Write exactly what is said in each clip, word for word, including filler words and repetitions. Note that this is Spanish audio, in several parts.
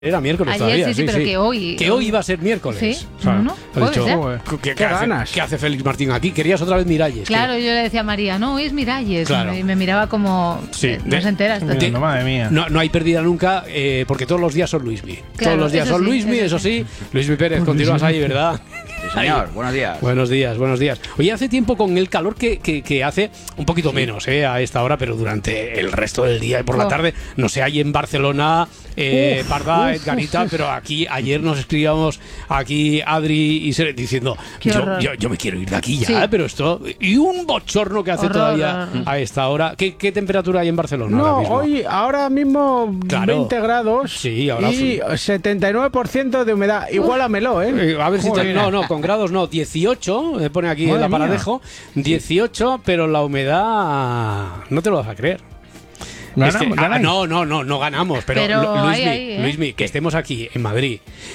Era miércoles Ayer, todavía, sí, sí, sí, pero sí. que hoy... Que hoy iba a ser miércoles. Sí, o sea, no, no, ha puede dicho, ser. ¿Qué, qué, ¿Qué hace, ganas? ¿Qué hace Félix Martín aquí? ¿Querías otra vez Miralles? Claro, que... yo le decía a María, no, hoy es Miralles. Claro. Y me miraba como... Sí, eh, no de- se entera. Esta de- chica. madre mía. No, no hay pérdida nunca, eh, porque todos los días son Luismi. Claro, todos los días eso son sí, Luismi, eso eso sí. sí. Luismi Pérez, continúas ahí, ¿verdad? Sí, señor, buenos días. Buenos días, buenos días. Oye, hace tiempo con el calor que, que, que hace, un poquito menos eh, a esta hora, pero durante el resto del día y por la Oh. tarde, no sé, hay en Barcelona, eh, Uf, Parda, uf, Edgarita, uf, uf. pero aquí ayer nos escribíamos aquí Adri y Sere diciendo, Qué yo, horror. yo, yo me quiero ir de aquí ya, Sí. eh, pero esto, y un bochorno que hace Horror, todavía horror. a esta hora. ¿Qué, qué temperatura hay en Barcelona ahora No, mismo? hoy, ahora mismo Claro. veinte grados Sí, ahora y setenta y nueve por ciento de humedad. Igualamelo, ¿eh? Eh, a ver si te- Joder. no, no, con grados no, dieciocho, me pone aquí Madre el mía. aparadejo, dieciocho, pero la humedad no te lo vas a creer. Es que- Ganamos, ah, ganáis. no, no, no, no ganamos, pero, Pero Lu- Luismi, ahí, ahí, ¿eh? Luismi, que estemos aquí en Madrid,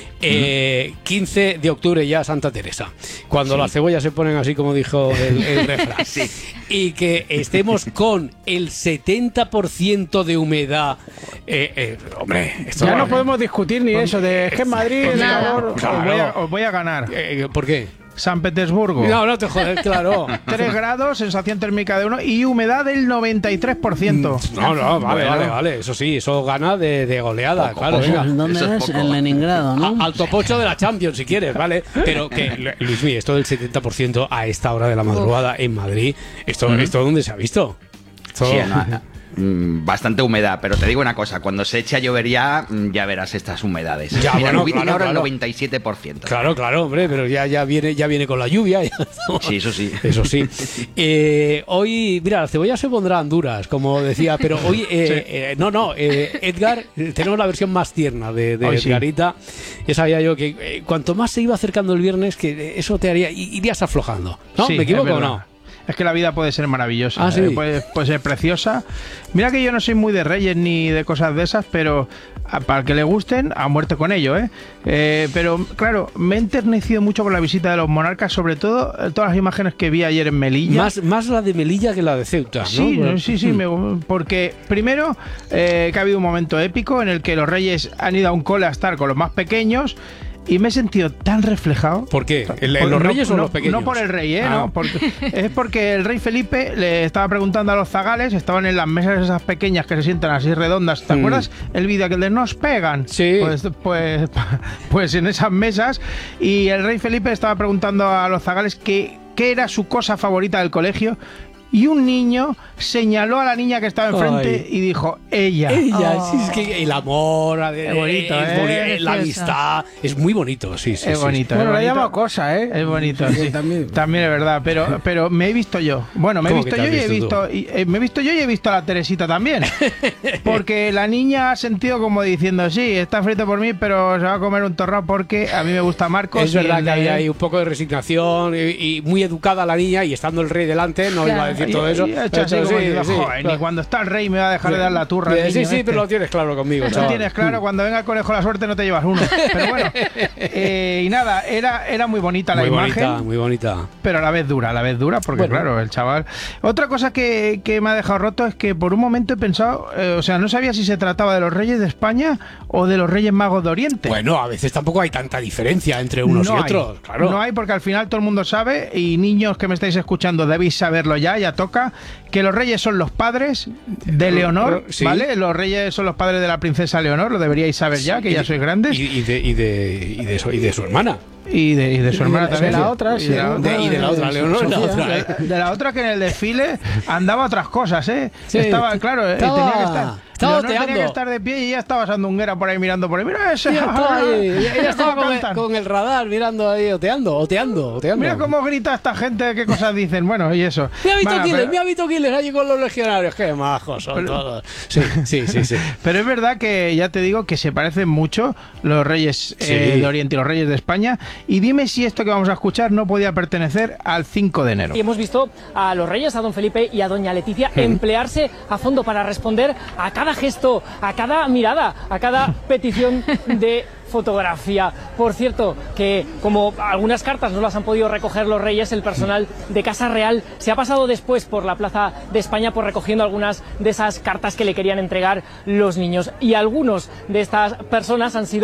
eh, quince de octubre ya Santa Teresa, cuando las cebollas se ponen así como dijo el, el refrán, Sí. y que estemos con el setenta por ciento de humedad, eh, eh, hombre, esto Ya va- no podemos discutir ni eso de es que en Madrid el Nada. calor... Claro. Os, voy a, os voy a ganar. eh, ¿Por qué? San Petersburgo. No, no te jodes, claro. tres grados, sensación térmica de uno y humedad del noventa y tres por ciento. No, no, vale, Bueno. vale, vale. Eso sí, eso gana de, de goleada, Poco, claro. poco. venga. ¿Dónde Eso es es? poco. En Leningrado, ¿no? A- Al topocho de la Champions, si quieres, ¿vale? Pero que, Luismi, esto del setenta por ciento a esta hora de la madrugada en Madrid, ¿esto, ¿esto dónde se ha visto? Esto- Sí, no, no. Mm, bastante humedad, pero te digo una cosa, cuando se eche a llover ya, mm, ya verás estas humedades. Ya, Mira, bueno, Luis tiene claro, ahora claro. el noventa y siete por ciento. Claro, claro, hombre, pero ya, ya, viene, ya viene con la lluvia. ya estamos- Sí, eso sí. Eso sí. Eh, hoy, mira, las cebollas se pondrán duras, como decía, pero hoy, eh, eh, no, no, eh, Edgar, eh, tenemos la versión más tierna de, de Hoy sí. Edgarita. Ya sabía yo que eh, cuanto más se iba acercando el viernes, que eh, eso te haría, i- irías aflojando. ¿No? Sí, ¿Me equivoco es o verdad. no? Es que la vida puede ser maravillosa, Ah, sí. eh, puede, puede ser preciosa. Mira que yo no soy muy de reyes ni de cosas de esas, pero a- para el que le gusten, a muerte con ello, ¿eh? Eh, Pero claro, me he enternecido mucho con la visita de los monarcas, sobre todo eh, todas las imágenes que vi ayer en Melilla. Más, más la de Melilla que la de Ceuta, ¿no? Sí, Bueno, sí, sí, me- porque primero eh, que ha habido un momento épico en el que los reyes han ido a un cole a estar con los más pequeños y me he sentido tan reflejado. ¿Por qué? ¿En, en Por- los no- reyes o no, los pequeños? No por el rey, ¿eh? Ah. No, porque, es porque el rey Felipe le estaba preguntando a los zagales, estaban en las mesas esas pequeñas que se sientan así redondas. ¿Te Mm. acuerdas el vídeo que de nos pegan? Sí. Pues, pues, pues en esas mesas. Y el rey Felipe estaba preguntando a los zagales qué, qué era su cosa favorita del colegio. Y un niño señaló a la niña que estaba enfrente Ay. y dijo, ella. Ella, Oh. sí, es que el amor, eh, Es bonito, es ¿eh? boni- la Precioso. amistad, es muy bonito, sí, sí. Es sí. bonito. Bueno, es le bonito. llama cosa, ¿eh? Es bonito, sí. también. También es verdad, pero, pero me he visto yo. Bueno, me he ¿Cómo visto que te yo y has he visto visto, y, eh, me he visto yo y he visto a la Teresita también. Porque la niña ha sentido como diciendo, sí, está frito por mí, pero se va a comer un torrado porque a mí me gusta Marcos. Es y verdad el que de hay él- ahí un poco de resignación y, y muy educada la niña y estando el rey delante no iba a decir Y- todo eso. y ha hecho así Pero como sí, diciendo, sí, "Joder, claro. ni cuando está el rey me va a dejar de dar la turra. al Sí, sí, niño sí, este". pero lo tienes claro conmigo, Lo chaval. tienes claro, cuando venga el conejo la suerte no te llevas uno. Pero bueno, eh, y nada, era, era muy bonita la Muy imagen. bonita, muy bonita. Pero a la vez dura, a la vez dura, porque Bueno. claro, el chaval... Otra cosa que, que me ha dejado roto es que por un momento he pensado, eh, o sea, no sabía si se trataba de los reyes de España o de los reyes magos de Oriente. Bueno, a veces tampoco hay tanta diferencia entre unos no y hay, otros, claro. No hay, porque al final todo el mundo sabe, y niños que me estáis escuchando debéis saberlo ya, ya toca, que los reyes son los padres de Leonor, Sí. ¿vale? Los reyes son los padres de la princesa Leonor, lo deberíais saber ya, que Y ya de- sois grandes. Y, y de, y, de, y, de su, y de su hermana. Y de, y de su Y hermana de- también. de la otra, Y sí. de la otra. De- y de la otra, Leonor, la Sofía. otra, ¿eh? De la otra que en el desfile andaba otras cosas, ¿eh? Sí. Estaba, claro, eh, Estaba- tenía que estar. estaba Leonor tenía oteando. que estar de pie y ella estaba sandunguera por ahí mirando por ahí. Mira ese. Ella estaba, ahí, ella estaba con, el, cantan. con el radar mirando ahí, oteando, oteando, oteando. Mira cómo grita esta gente, qué cosas dicen. Bueno, y eso. Me ha visto Bueno, Quiles, pero- me ha visto Quiles allí con los legionarios. Qué majos son Pero- todos. Sí, sí, sí, sí. Pero es verdad que ya te digo que se parecen mucho los reyes eh, Sí. de Oriente y los reyes de España. Y dime si esto que vamos a escuchar no podía pertenecer al cinco de enero. Y hemos visto a los reyes, a don Felipe y a doña Leticia, emplearse a fondo para responder a cada cada gesto, a cada mirada, a cada petición de fotografía. Por cierto, que como algunas cartas no las han podido recoger los reyes, el personal de Casa Real se ha pasado después por la Plaza de España por recogiendo algunas de esas cartas que le querían entregar los niños. Y algunos de estas personas han sido